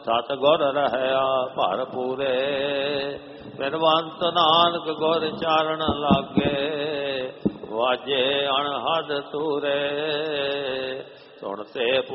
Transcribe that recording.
ਸਤਿਗੁਰ ਰਹਿਆ ਭਰਪੂਰੇ। ਬਿਰਵੰਤ ਨਾਨਕ ਗੁਰ ਚਾਰਨ ਲਾਗੇ, ਵਾਜੇ ਅਣਹਦ ਤੂਰੇ। ਸੁਣਤੇ